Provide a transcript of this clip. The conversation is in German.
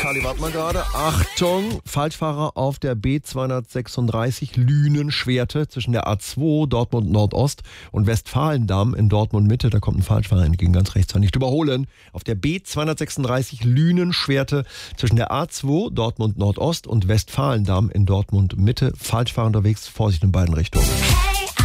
Kali, warte mal gerade. Achtung, Falschfahrer auf der B236 Lünen-Schwerte zwischen der A2 Dortmund Nordost und Westfalendamm in Dortmund Mitte. Da kommt ein Falschfahrer entgegen, ganz rechts, nicht überholen. Auf der B236 Lünen-Schwerte zwischen der A2 Dortmund Nordost und Westfalendamm in Dortmund Mitte. Falschfahrer unterwegs, Vorsicht in beiden Richtungen.